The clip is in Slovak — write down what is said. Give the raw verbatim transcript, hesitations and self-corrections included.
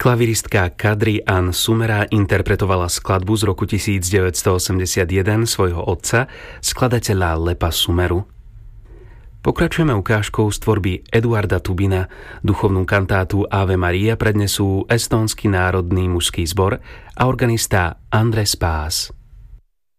Klaviristka Kadri Ann Sumera interpretovala skladbu z roku devätnásťstoosemdesiatjeden svojho otca, skladateľa Lepa Sumeru. Pokračujeme ukážkou z tvorby Eduarda Tubina. Duchovnú kantátu Ave Maria prednesú Estónsky národný mužský zbor a organista Andres Pász.